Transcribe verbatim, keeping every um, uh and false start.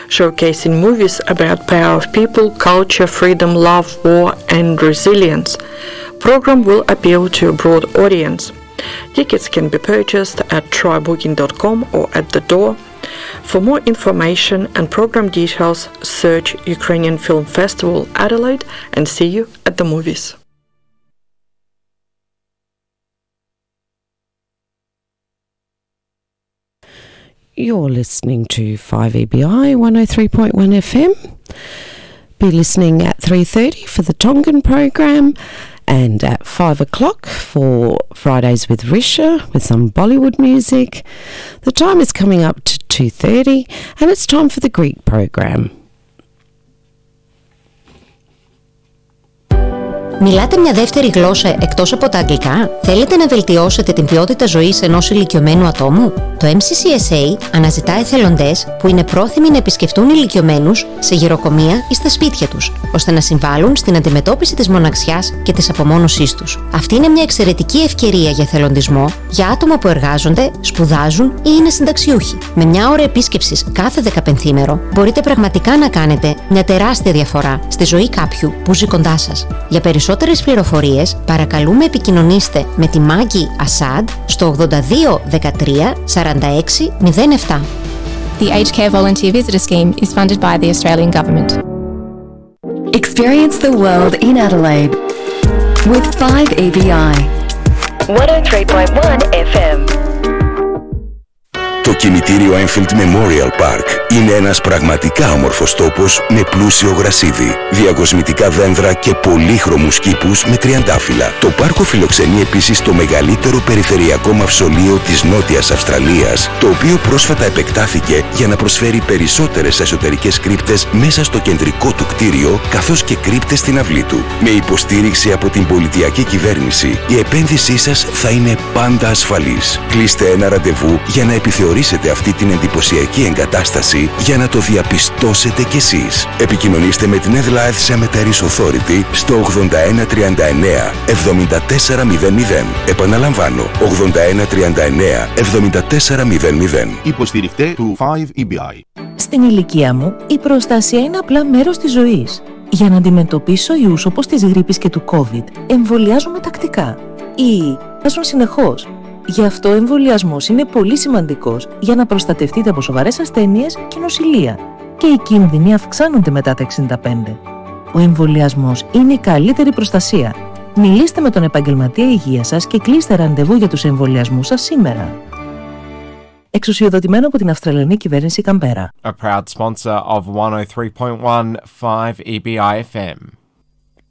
showcasing movies about power of people, culture, freedom, love, war and resilience. Program will appeal to a broad audience. Tickets can be purchased at try booking dot com or at the door. For more information and program details, search Ukrainian Film Festival Adelaide and see you at the movies. You're listening to five E B I one oh three point one F M. Be listening at three thirty for the Tongan program and at five o'clock for Fridays with Risha with some Bollywood music. The time is coming up to two thirty and it's time for the Greek program. Μιλάτε μια δεύτερη γλώσσα εκτός από τα αγγλικά? Θέλετε να βελτιώσετε την ποιότητα ζωής ενός ηλικιωμένου ατόμου? Το εμ σι σι ες έι αναζητά εθελοντές που είναι πρόθυμοι να επισκεφτούν ηλικιωμένους σε γεροκομεία ή στα σπίτια τους, ώστε να συμβάλλουν στην αντιμετώπιση της μοναξιάς και της απομόνωσής τους. Αυτή είναι μια εξαιρετική ευκαιρία για εθελοντισμό για άτομα που εργάζονται, σπουδάζουν ή είναι συνταξιούχοι. Με μια ώρα επίσκεψης κάθε δεκαπενθήμερο μπορείτε πραγματικά να κάνετε μια τεράστια διαφορά στη ζωή κάποιου που ζει κοντά σας. Για περισσότερες πληροφορίες παρακαλούμε επικοινωνήστε με τη Μάγκη Ασάντ στο ογδόντα δύο δεκατρία σαράντα έξι μηδέν επτά. The Aged Care Volunteer Visitor Scheme is funded by the Australian Government. Experience the world in Adelaide with five E B I one oh three point one F M. Το κημητήριο Enfield Memorial Park είναι ένας πραγματικά όμορφος τόπος με πλούσιο γρασίδι, διακοσμητικά δέντρα και πολύχρωμους κήπους με τριαντάφυλλα. Το πάρκο φιλοξενεί επίσης το μεγαλύτερο περιφερειακό μαυσολείο της Νότιας Αυστραλίας, το οποίο πρόσφατα επεκτάθηκε για να προσφέρει περισσότερες εσωτερικές κρύπτες μέσα στο κεντρικό του κτίριο, καθώς και κρύπτες στην αυλή του. Με υποστήριξη από την πολιτιακή κυβέρνηση, η επένδυσή σας θα είναι πάντα ασφαλής. Κλείστε ένα ραντεβού για να επιθεωρήσετε αυτή την εντυπωσιακή εγκατάσταση για να το διαπιστώσετε κι εσείς. Επικοινωνήστε με την Adelaide Cemeteries Authority στο ογδόντα ένα τριάντα εννέα εβδομήντα τέσσερα μηδέν μηδέν. Επαναλαμβάνω, ογδόντα ένα τριάντα εννέα εβδομήντα τέσσερα μηδέν μηδέν. Υποστηριχτέ του φάιβ ι μπι άι. Στην ηλικία μου, η προστασία είναι απλά μέρος της ζωής. Για να αντιμετωπίσω ιούς όπως της γρίπης και του COVID, εμβολιάζομαι τακτικά ή βάζουν συνεχώς. Γι' αυτό ο εμβολιασμός είναι πολύ σημαντικός για να προστατευτείτε από σοβαρές ασθένειες και νοσηλεία. Και οι κίνδυνοι αυξάνονται μετά τα εξήντα πέντε. Ο εμβολιασμός είναι η καλύτερη προστασία. Μιλήστε με τον επαγγελματία υγείας σας και κλείστε ραντεβού για τους εμβολιασμούς σας σήμερα. Εξουσιοδοτημένο από την Αυστραλιανή Κυβέρνηση Καμπέρα. A proud sponsor of one oh three point one five E B I F M.